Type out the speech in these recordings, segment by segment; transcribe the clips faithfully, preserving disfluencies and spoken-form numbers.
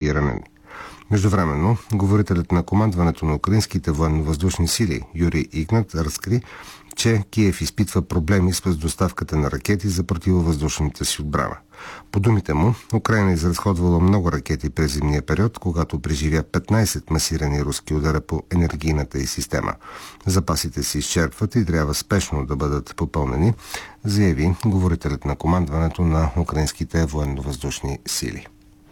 и ранени. Междувременно, говорителят на командването на украинските военно-въздушни сили Юрий Игнат разкри, че Киев изпитва проблеми с доставката на ракети за противовъздушната си отбрана. По думите му, Украйна изразходвала много ракети през зимния период, когато преживя петнайсет масирани руски удара по енергийната й система. Запасите се изчерпват и трябва спешно да бъдат попълнени, заяви говорителят на командването на украинските военно-въздушни сили.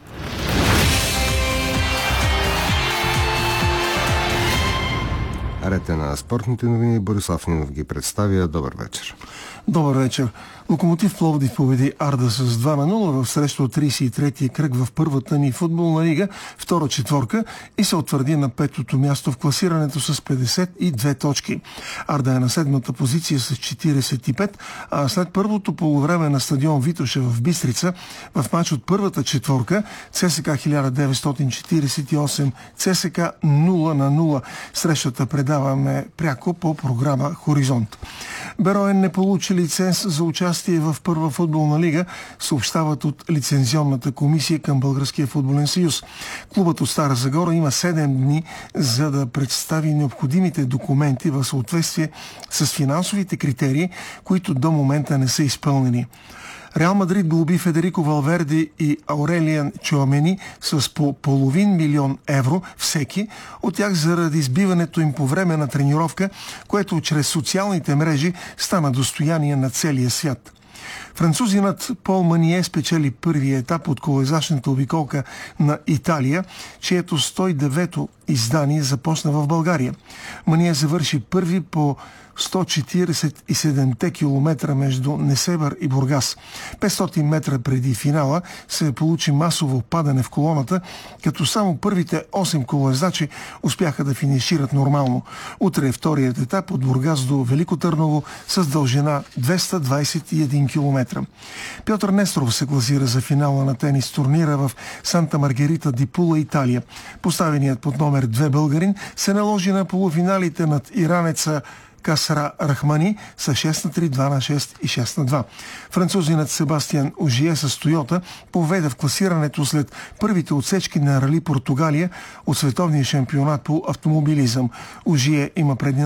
Ред е на спортните новини. Борислав Нинов ги представя. Добър вечер. Добър вечер. Локомотив Пловдив победи Арда с два на нула в срещу от трийсет и трети кръг в първата ни футболна лига, втора четворка, и се утвърди на петото място в класирането с петдесет и две точки. Арда е на седмата позиция с четирийсет и пет, а след първото полувреме на стадион Витоша в Бистрица, в матч от първата четворка, ЦСКА хиляда деветстотин четирийсет и осем, ЦСКА нула на нула. Срещата предаваме пряко по програма Хоризонт. Бероен не получи лиценз за участие в първа футболна лига, съобщават от лицензионната комисия към Българския футболен съюз. Клубът от Стара Загора има седем дни, за да представи необходимите документи в съответствие с финансовите критерии, които до момента не са изпълнени. Реал Мадрид глоби Федерико Валверде и Аурелиан Чуамени с по половин милион евро всеки, от тях заради избиването им по време на тренировка, което чрез социалните мрежи стана достояние на целия свят. Французинът Пол Мание спечели първия етап от колоизящната обиколка на Италия, чието сто и девето издание започна в България. Мание завърши първи по сто четирийсет и седем километра между Несебър и Бургас. петстотин метра преди финала се получи масово падане в колоната, като само първите осем колоездачи успяха да финишират нормално. Утре е вторият етап от Бургас до Велико Търново с дължина двеста двайсет и един километра. Пьотър Несторов се класира за финала на тенис турнира в Санта Маргарита ди Пула, Италия. Поставеният под номер две българин се наложи на полуфиналите над иранеца Касра Рахмани с шест на три, два на шест и шест на два. Французинът Себастиан Ожие с Тойота поведе в класирането след първите отсечки на Рали Португалия от световния шампионат по автомобилизъм. Ожие има предни